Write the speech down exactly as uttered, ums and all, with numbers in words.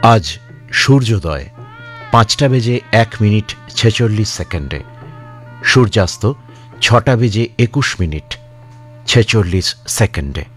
আজ সূর্যোদয় পাঁচটা বেজে এক মিনিট ছেচল্লিশ সেকেন্ডে, সূর্যাস্ত ছটা বেজে একুশ মিনিট ছেচল্লিশ সেকেন্ডে।